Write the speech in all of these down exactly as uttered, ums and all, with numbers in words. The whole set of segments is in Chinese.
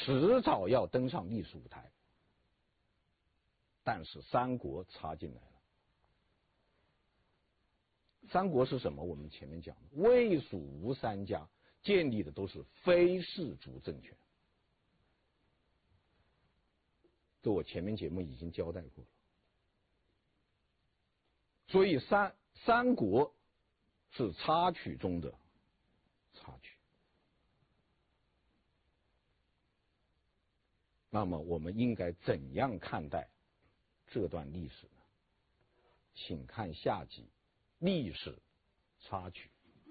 迟早要登上历史舞台。但是三国插进来了。三国是什么？我们前面讲的，魏蜀吴三家建立的都是非氏族政权，这我前面节目已经交代过了。所以三三国是插曲中的插曲。那么我们应该怎样看待这段历史呢？请看下集历史插曲。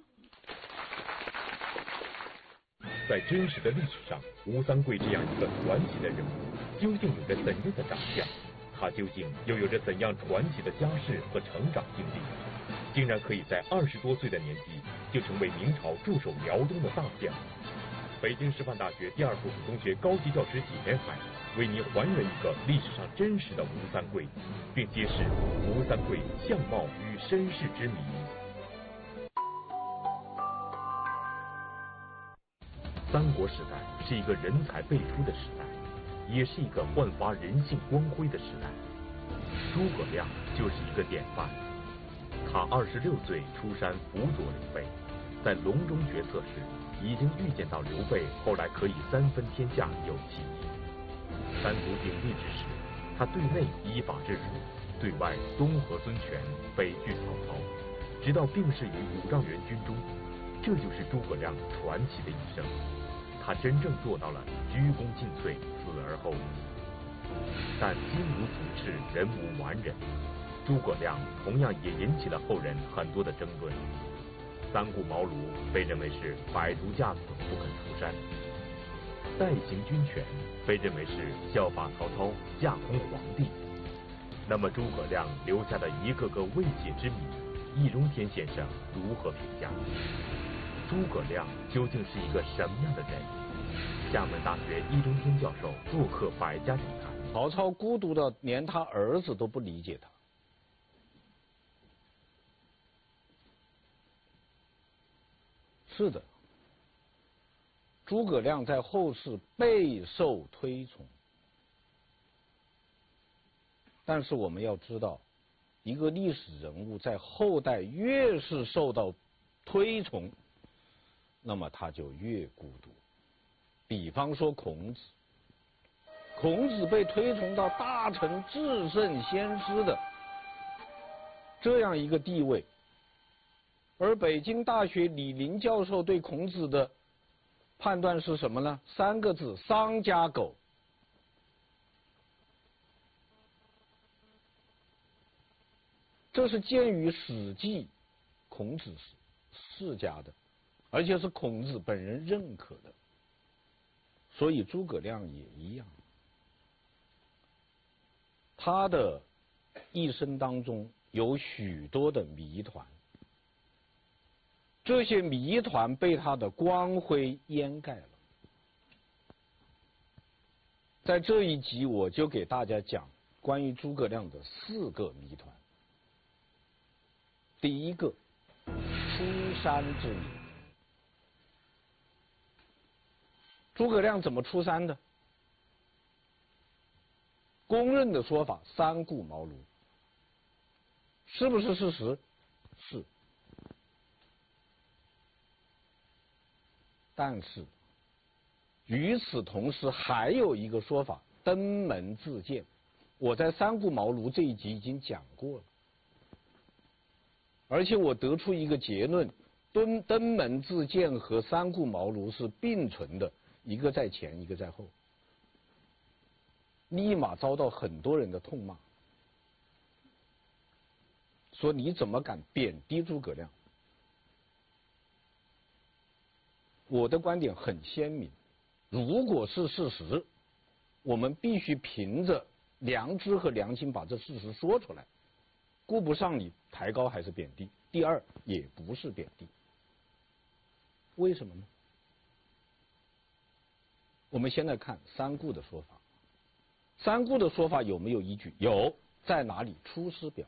在真实的历史上，吴三桂这样一个传奇的人物，究竟有着怎样的长相？他究竟又有着怎样传奇的家世和成长经历？竟然可以在二十多岁的年纪就成为明朝驻守辽东的大将。北京师范大学第二附属中学高级教师纪连海为您还原一个历史上真实的吴三桂，并揭示吴三桂相貌与身世之谜。三国时代是一个人才辈出的时代，也是一个焕发人性光辉的时代。诸葛亮就是一个典范。他二十六岁出山辅佐刘备，在隆中决策时，已经预见到刘备后来可以三分天下有奇迹。三足鼎立之时，他对内依法治蜀，对外东和孙权，北拒曹操，直到病逝于五丈原军中。这就是诸葛亮传奇的一生。他真正做到了鞠躬尽瘁，死而后已。但金无足赤，人无完人。诸葛亮同样也引起了后人很多的争论。三顾茅庐被认为是百足架死，不肯出山；代行军权被认为是效法曹操，架空皇帝。那么诸葛亮留下的一个个未解之谜，易中天先生如何评价？诸葛亮究竟是一个什么样的人？厦门大学易中天教授做客百家讲坛。 曹操孤独的连他儿子都不理解他。是的，诸葛亮在后世备受推崇。但是我们要知道，一个历史人物在后代越是受到推崇，那么他就越孤独。比方说孔子，孔子被推崇到大成至圣先师的这样一个地位，而北京大学李林教授对孔子的判断是什么呢？三个字：丧家狗。这是鉴于《史记》孔子世家的，而且是孔子本人认可的。所以诸葛亮也一样，他的一生当中有许多的谜团，这些谜团被他的光辉掩盖了。在这一集我就给大家讲关于诸葛亮的四个谜团。第一个，出山之谜。诸葛亮怎么出山的？公认的说法，三顾茅庐。是不是事实？是。但是与此同时还有一个说法，登门自荐。我在三顾茅庐这一集已经讲过了，而且我得出一个结论，登登门自荐和三顾茅庐是并存的，一个在前一个在后，立马遭到很多人的痛骂，说你怎么敢贬低诸葛亮？我的观点很鲜明，如果是事实，我们必须凭着良知和良心把这事实说出来，顾不上你抬高还是贬低。第二，也不是贬低。为什么呢？我们现在看三顾的说法，三顾的说法有没有依据？有，在哪里？出师表。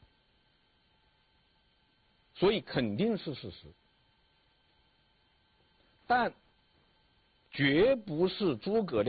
所以肯定是事实，但绝不是诸葛亮